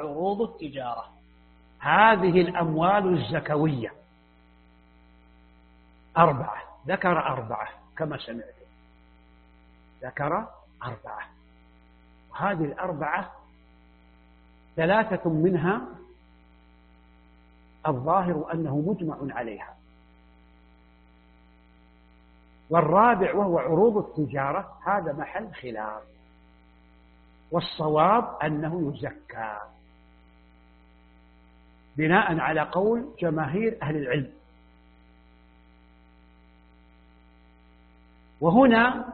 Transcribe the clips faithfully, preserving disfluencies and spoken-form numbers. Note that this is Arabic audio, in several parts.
عروض التجارة. هذه الأموال الزكوية أربعة، ذكر أربعة كما سمعت، ذكر أربعة، وهذه الأربعة ثلاثة منها الظاهر أنه مجمع عليها، والرابع وهو عروض التجارة هذا محل خلاف، والصواب أنه يزكى بناء على قول جماهير أهل العلم. وهنا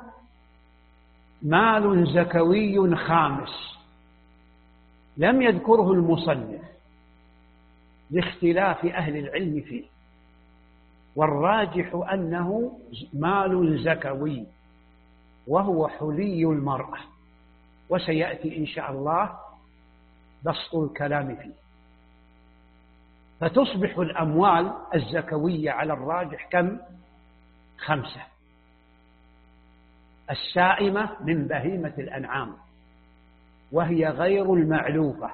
مال زكوي خامس لم يذكره المصنف لاختلاف أهل العلم فيه، والراجح أنه مال زكوي وهو حلي المرأة، وسيأتي إن شاء الله بسط الكلام فيه. فتصبح الأموال الزكوية على الراجح كم؟ خمسة: السائمة من بهيمة الأنعام، وهي غير المعلوفة،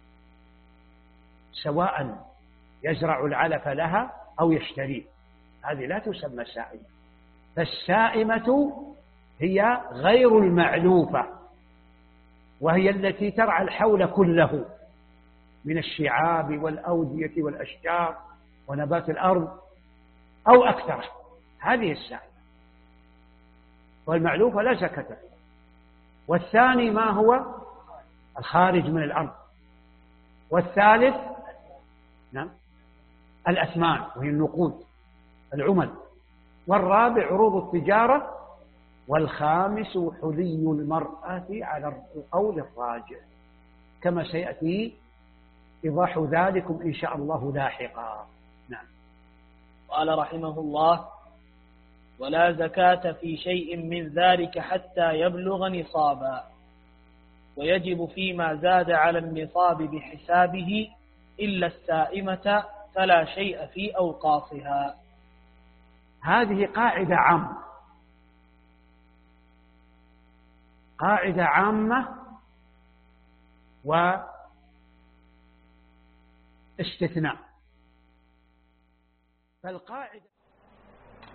سواء يزرع العلف لها أو يشتريه، هذه لا تسمى سائمة. فالسائمة هي غير المعلوفة، وهي التي ترعى الحول كله من الشعاب والأودية والأشجار ونبات الأرض أو أكثر، هذه السائمة. والمعلوفة لا زكاة فيها. والثاني ما هو؟ الخارج من الأرض. والثالث نعم الأثمان وهي النقود العمل. والرابع عروض التجارة. والخامس حلي المرأة على القول الراجح، كما سيأتي إيضاح ذلكم إن شاء الله لاحقا. نعم. قال رحمه الله: ولا زكاة في شيء من ذلك حتى يبلغ نصابا، ويجب فيما زاد على النصاب بحسابه إلا السائمة، فلا شيء في أوقاصها. هذه قاعدة عامة، قاعدة عامة واستثناء. فالقاعدة